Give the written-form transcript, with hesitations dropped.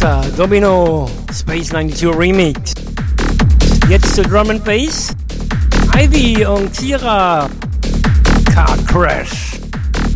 Alexa, Domino, Space 92 Remix. Jetzt zu Drum and Bass. Ivy und Kira, Car Crash.